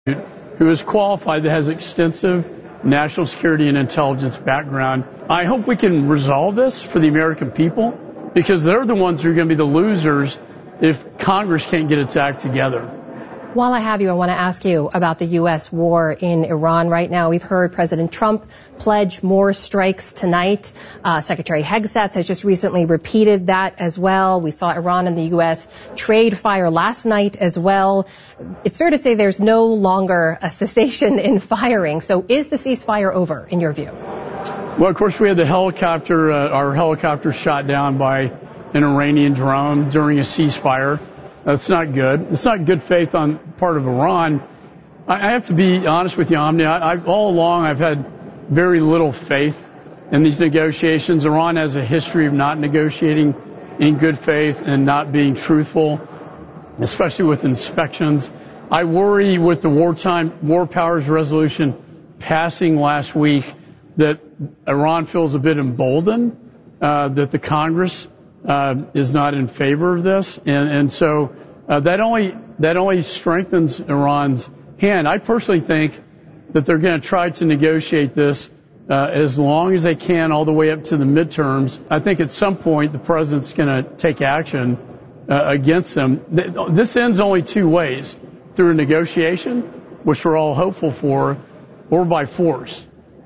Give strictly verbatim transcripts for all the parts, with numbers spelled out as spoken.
who is qualified, that has extensive national security and intelligence background. I hope we can resolve this for the American people, because they're the ones who are going to be the losers if Congress can't get its act together. While I have you, I want to ask you about the U S war in Iran right now. We've heard President Trump pledge more strikes tonight. Uh, Secretary Hegseth has just recently repeated that as well. We saw Iran and the U S trade fire last night as well. It's fair to say there's no longer a cessation in firing. So is the ceasefire over in your view? Well, of course, we had the helicopter, uh, our helicopter shot down by an Iranian drone during a ceasefire. That's not good. It's not good faith on part of Iran. I have to be honest with you, Omni. I, I, all along, I've had very little faith in these negotiations. Iran has a history of not negotiating in good faith and not being truthful, especially with inspections. I worry with the wartime war powers resolution passing last week that Iran feels a bit emboldened, uh, that the Congress Uh, is not in favor of this, and, and so uh, that only that only strengthens Iran's hand. I personally think that they're going to try to negotiate this uh, as long as they can, all the way up to the midterms. I think at some point the president's going to take action uh, against them. This ends only two ways: through a negotiation, which we're all hopeful for, or by force.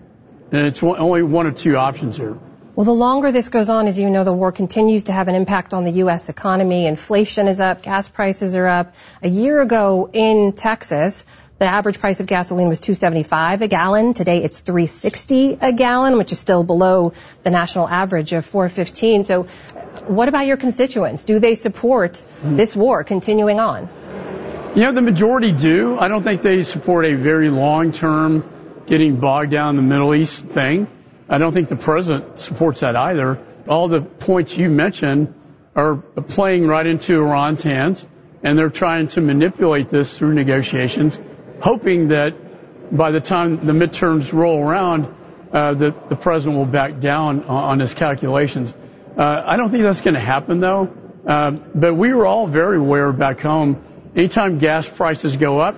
And it's only one of two options here. Well, the longer this goes on, as you know, the war continues to have an impact on the U S economy. Inflation is up. Gas prices are up. A year ago in Texas, the average price of gasoline was two seventy-five a gallon. Today it's three sixty a gallon, which is still below the national average of four fifteen. So what about your constituents? Do they support this war continuing on? You know, the majority do. I don't think they support a very long-term getting bogged down in the Middle East thing. I don't think the president supports that either. All the points you mentioned are playing right into Iran's hands, and they're trying to manipulate this through negotiations, hoping that by the time the midterms roll around, uh, that the president will back down on, on his calculations. Uh, I don't think that's going to happen, though. Uh, but we were all very aware back home, anytime gas prices go up,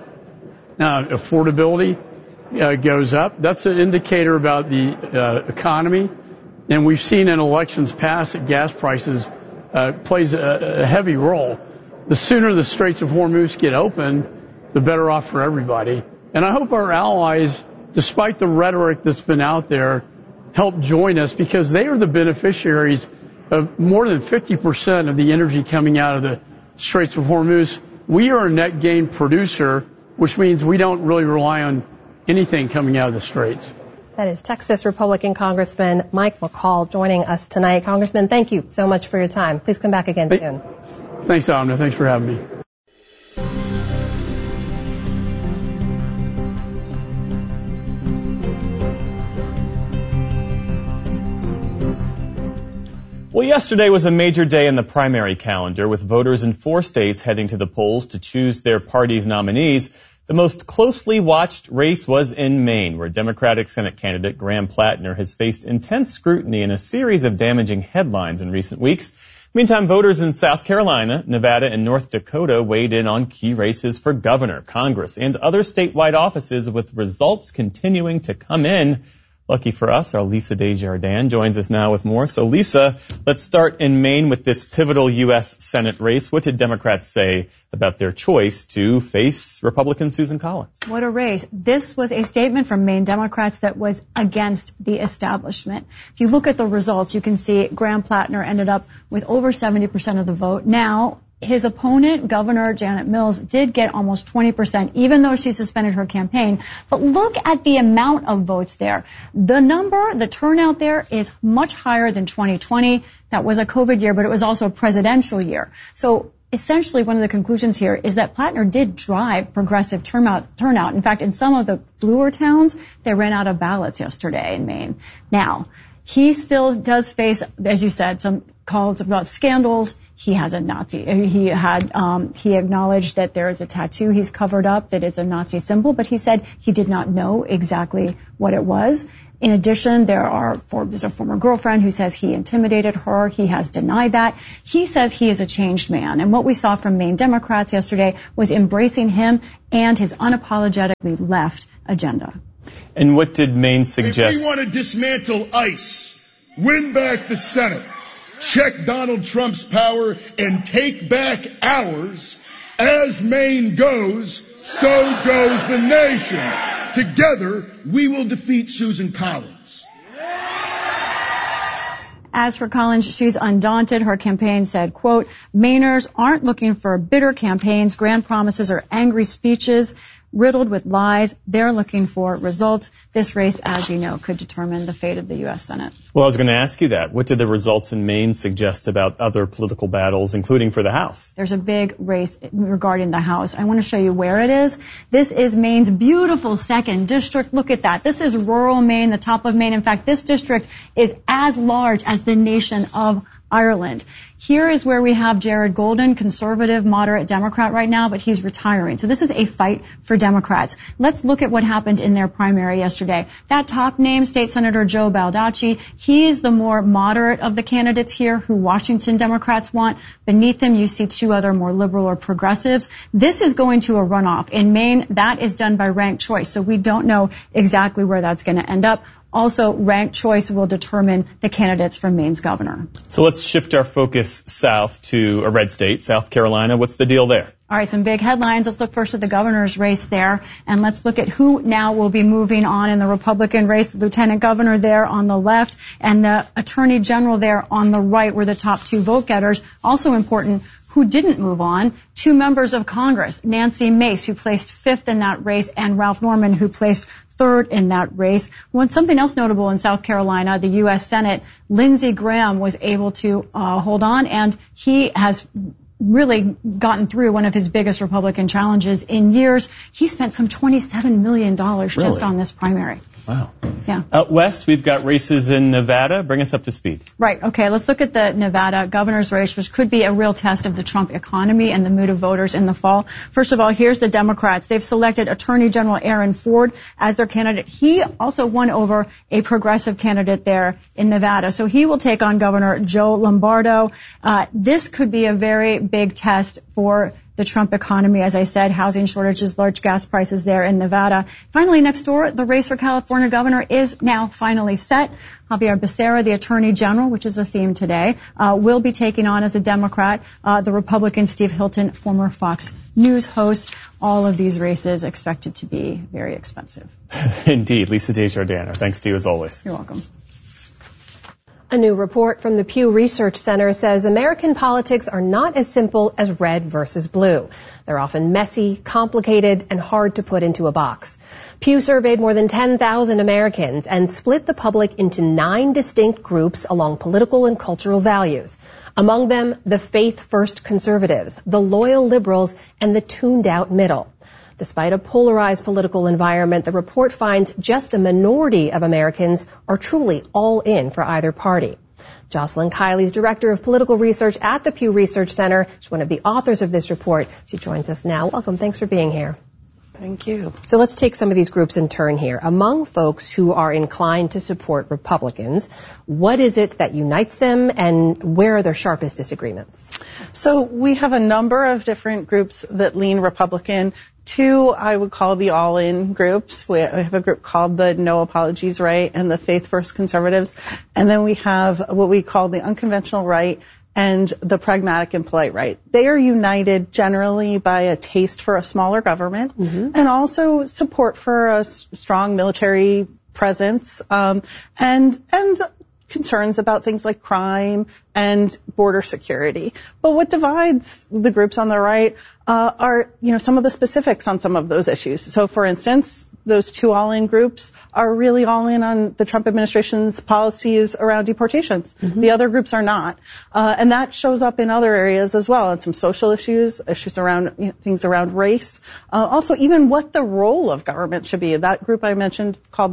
uh, affordability Uh, goes up. That's an indicator about the uh, economy, and we've seen in elections past that gas prices uh, plays a, a heavy role. The sooner the Straits of Hormuz get open, the better off for everybody. And I hope our allies, despite the rhetoric that's been out there, help join us, because they are the beneficiaries of more than fifty percent of the energy coming out of the Straits of Hormuz. We are a net gain producer, which means we don't really rely on anything coming out of the Straits. That is Texas Republican Congressman Mike McCaul joining us tonight. Congressman, thank you so much for your time. Please come back again soon. Thanks, Amna. Thanks for having me. Well, yesterday was a major day in the primary calendar, with voters in four states heading to the polls to choose their party's nominees. The most closely watched race was in Maine, where Democratic Senate candidate Graham Plattner has faced intense scrutiny in a series of damaging headlines in recent weeks. Meantime, voters in South Carolina, Nevada, and North Dakota weighed in on key races for governor, Congress, and other statewide offices, with results continuing to come in. Lucky for us, our Lisa Desjardins joins us now with more. So, Lisa, let's start in Maine with this pivotal U S Senate race. What did Democrats say about their choice to face Republican Susan Collins? What a race. This was a statement from Maine Democrats that was against the establishment. If you look at the results, you can see Graham Plattner ended up with over seventy percent of the vote. Now, his opponent, Governor Janet Mills, did get almost twenty percent, even though she suspended her campaign. But look at the amount of votes there. The number, the turnout there is much higher than twenty twenty. That was a COVID year, but it was also a presidential year. So essentially, one of the conclusions here is that Plattner did drive progressive turnout. turnout. In fact, in some of the bluer towns, they ran out of ballots yesterday in Maine. Now, He still does face, as you said, some calls about scandals. He has a Nazi. He had, um, he acknowledged that there is a tattoo he's covered up that is a Nazi symbol, but he said he did not know exactly what it was. In addition, there are, there's a former girlfriend who says he intimidated her. He has denied that. He says he is a changed man. And what we saw from Maine Democrats yesterday was embracing him and his unapologetically left agenda. And what did Maine suggest? If we want to dismantle ICE, win back the Senate, check Donald Trump's power, and take back ours, as Maine goes, so goes the nation. Together, we will defeat Susan Collins. As for Collins, she's undaunted. Her campaign said, quote, Mainers aren't looking for bitter campaigns, grand promises, or angry speeches riddled with lies. They're looking for results. This race, as you know, could determine the fate of the U S Senate. Well, I was going to ask you that. What did the results in Maine suggest about other political battles, including for the House? There's a big race regarding the House. I want to show you where it is. This is Maine's beautiful second district. Look at that. This is rural Maine, the top of Maine. In fact, this district is as large as the nation of Ireland. Here is where we have Jared Golden, conservative, moderate Democrat right now, but he's retiring. So this is a fight for Democrats. Let's look at what happened in their primary yesterday. That top name, State Senator Joe Baldacci, he's the more moderate of the candidates here who Washington Democrats want. Beneath him, you see two other more liberal or progressives. This is going to a runoff. In Maine, that is done by ranked choice, so we don't know exactly where that's going to end up. Also, ranked choice will determine the candidates for Maine's governor. So let's shift our focus south to a red state, South Carolina. What's the deal there? All right, some big headlines. Let's look first at the governor's race there, and let's look at who now will be moving on in the Republican race. The lieutenant governor there on the left and the attorney general there on the right were the top two vote getters. Also important, who didn't move on, two members of Congress, Nancy Mace, who placed fifth in that race, and Ralph Norman, who placed third in that race. When something else notable in South Carolina, the U S Senate, Lindsey Graham was able to uh, hold on, and he has really gotten through one of his biggest Republican challenges in years. He spent some twenty-seven million dollars really? just on this primary. Wow. Yeah. Out west, we've got races in Nevada. Bring us up to speed. Right. Okay. Let's look at the Nevada governor's race, which could be a real test of the Trump economy and the mood of voters in the fall. First of all, here's the Democrats. They've selected Attorney General Aaron Ford as their candidate. He also won over a progressive candidate there in Nevada. So he will take on Governor Joe Lombardo. Uh, this could be a very big test for the Trump economy. As I said, housing shortages, large gas prices there in Nevada. Finally, next door, the race for California governor is now finally set. Javier Becerra, the attorney general, which is a theme today, uh, will be taking on as a Democrat uh, the Republican Steve Hilton, former Fox News host. All of these races expected to be very expensive. Indeed. Lisa Desjardins, thanks to you as always. You're welcome. A new report from the Pew Research Center says American politics are not as simple as red versus blue. They're often messy, complicated, and hard to put into a box. Pew surveyed more than ten thousand Americans and split the public into nine distinct groups along political and cultural values. Among them, the faith-first conservatives, the loyal liberals, and the tuned-out middle. Despite a polarized political environment, the report finds just a minority of Americans are truly all in for either party. Jocelyn Kiley is Director of Political Research at the Pew Research Center. She's one of the authors of this report. She joins us now. Welcome. Thanks for being here. Thank you. So let's take some of these groups in turn here. Among folks who are inclined to support Republicans, what is it that unites them, and where are their sharpest disagreements? So we have a number of different groups that lean Republican. Two, I would call the all-in groups. We have a group called the No Apologies Right and the Faith First Conservatives. And then we have what we call the Unconventional Right and the Pragmatic and Polite Right. They are united generally by a taste for a smaller government mm-hmm. and also support for a s- strong military presence um, and and concerns about things like crime and border security. But what divides the groups on the right uh, are, you know, some of the specifics on some of those issues. So, for instance, those two all-in groups are really all in on the Trump administration's policies around deportations. Mm-hmm. The other groups are not. Uh, and that shows up in other areas as well, and some social issues, issues around, you know, things around race. Uh, also, even what the role of government should be. That group I mentioned called the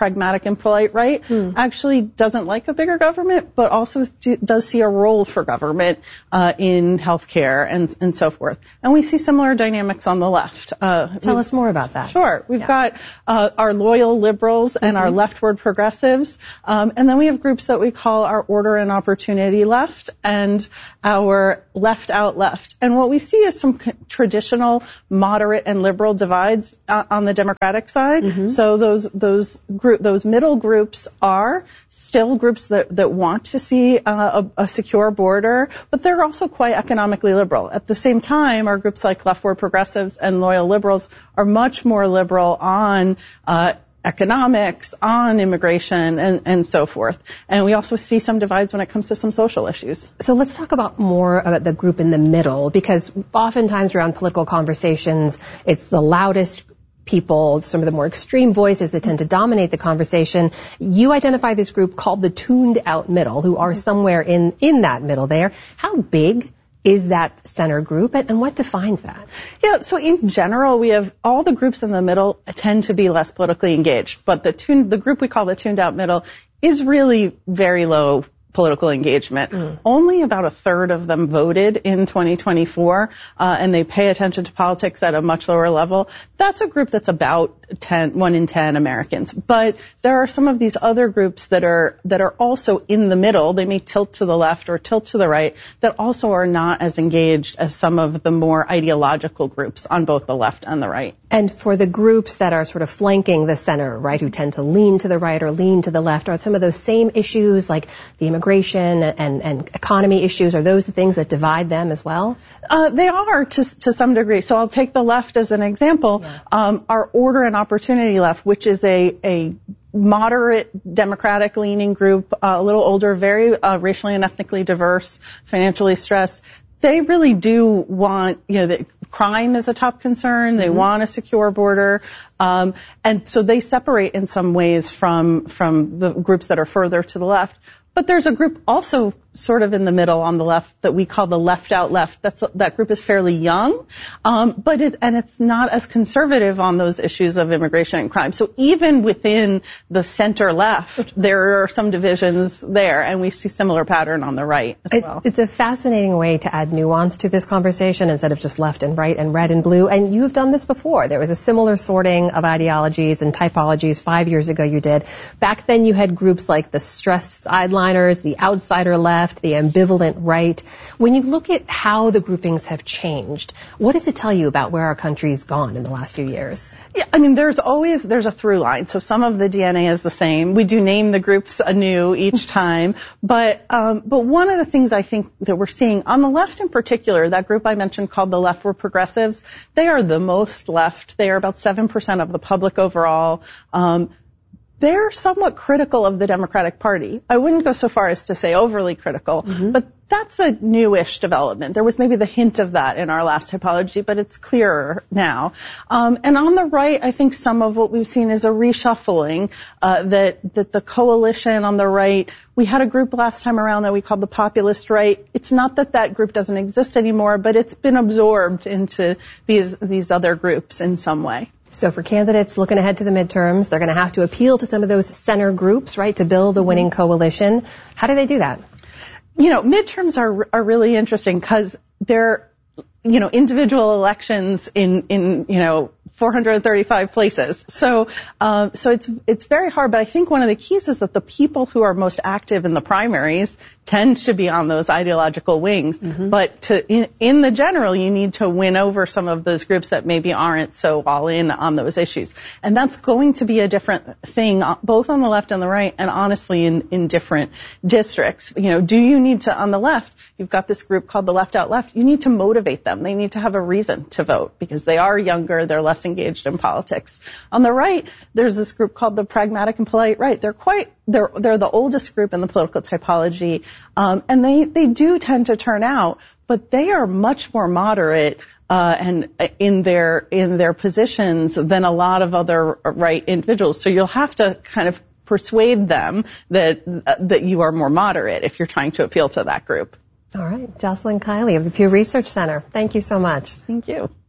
pragmatic and polite right, hmm. actually doesn't like a bigger government, but also do, does see a role for government uh, in healthcare and, and so forth. And we see similar dynamics on the left. Uh, Tell us more about that. Sure. We've yeah. got uh, our loyal liberals and mm-hmm. our leftward progressives, um, and then we have groups that we call our order and opportunity left and our left out left. And what we see is some c- traditional moderate and liberal divides uh, on the Democratic side. Mm-hmm. So those those group those middle groups are still groups that, that want to see uh, a, a secure border, but they're also quite economically liberal. At the same time, our groups like leftward progressives and loyal liberals are much more liberal on uh, economics, on immigration, and, and so forth. And we also see some divides when it comes to some social issues. So let's talk about more about the group in the middle, because oftentimes around political conversations, it's the loudest people, some of the more extreme voices that tend to dominate the conversation. You identify this group called the tuned out middle, who are somewhere in, in that middle there. How big is that center group, and what defines that? Yeah, so in general, we have all the groups in the middle tend to be less politically engaged, but the tuned, the group we call the tuned out middle is really very low political engagement. Mm. Only about a third of them voted in twenty twenty-four, uh, and they pay attention to politics at a much lower level. That's a group that's about ten, one in ten Americans. But there are some of these other groups that are that are also in the middle. They may tilt to the left or tilt to the right, that also are not as engaged as some of the more ideological groups on both the left and the right. And for the groups that are sort of flanking the center, right, who tend to lean to the right or lean to the left, are some of those same issues like the immigration and, and economy issues, are those the things that divide them as well? Uh, they are to, to some degree. So I'll take the left as an example. Yeah. Um, our order and opportunity left, which is a, a moderate Democratic leaning group, uh, a little older, very uh, racially and ethnically diverse, financially stressed. They really do want, you know, that crime is a top concern. They mm-hmm. want a secure border. Um, and so they separate in some ways from, from the groups that are further to the left. But there's a group also sort of in the middle on the left that we call the left out left. That's, that group is fairly young, um, but it, and it's not as conservative on those issues of immigration and crime. So even within the center left, there are some divisions there, and we see similar pattern on the right as it, well. It's a fascinating way to add nuance to this conversation instead of just left and right and red and blue. And you've done this before. There was a similar sorting of ideologies and typologies five years ago you did. Back then you had groups like the stressed sideliners, the outsider left, the ambivalent right. When you look at how the groupings have changed, what does it tell you about where our country's gone in the last few years? Yeah, I mean, there's always, there's a through line. So some of the D N A is the same. We do name the groups anew each time. But, um, but one of the things I think that we're seeing on the left in particular, that group I mentioned called the leftward progressives, they are the most left. They are about seven percent of the public overall. Um, They're somewhat critical of the Democratic Party. I wouldn't go so far as to say overly critical, mm-hmm. but that's a newish development. There was maybe the hint of that in our last typology, but it's clearer now. Um, and on the right, I think some of what we've seen is a reshuffling, uh, that, that the coalition on the right, we had a group last time around that we called the populist right. It's not that that group doesn't exist anymore, but it's been absorbed into these, these other groups in some way. So for candidates looking ahead to the midterms, they're going to have to appeal to some of those center groups, right, to build a winning coalition. How do they do that? You know, midterms are are really interesting because they're, you know, individual elections in, in you know, four hundred thirty-five places. So, um, so it's it's very hard. But I think one of the keys is that the people who are most active in the primaries tend to be on those ideological wings. Mm-hmm. But to in, in the general, you need to win over some of those groups that maybe aren't so all in on those issues. And that's going to be a different thing, both on the left and the right, and honestly in in different districts. You know, do you need to on the left? You've got this group called the left out left. You need to motivate them. They need to have a reason to vote because they are younger. They're less engaged in politics. On the right, there's this group called the pragmatic and polite right. They're quite, they're, they're the oldest group in the political typology. Um, and they, they do tend to turn out, but they are much more moderate, uh, and in their, in their positions than a lot of other right individuals. So you'll have to kind of persuade them that, uh, that you are more moderate if you're trying to appeal to that group. All right. Jocelyn Kiley of the Pew Research Center. Thank you so much. Thank you.